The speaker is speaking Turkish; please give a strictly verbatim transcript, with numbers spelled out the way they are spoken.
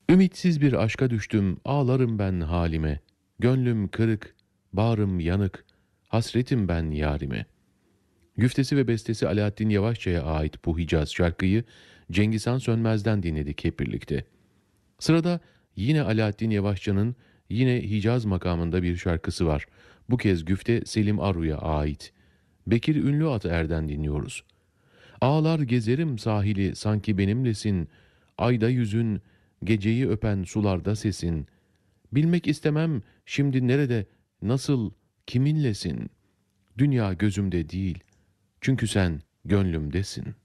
Ümitsiz bir aşka düştüm, ağlarım ben halime. Gönlüm kırık, bağrım yanık, hasretim ben yarime. Güftesi ve bestesi Alaaddin Yavaşça'ya ait bu Hicaz şarkıyı Cengizhan Sönmez'den dinledik hep birlikte. Sırada yine Alaaddin Yavaşça'nın yine Hicaz makamında bir şarkısı var. Bu kez güfte Selim Aru'ya ait. Bekir Ünlüat Er'den dinliyoruz. Ağlar gezerim sahili sanki benimlesin, ayda yüzün, geceyi öpen sularda sesin. Bilmek istemem şimdi nerede, nasıl, kiminlesin? Dünya gözümde değil, çünkü sen gönlümdesin.''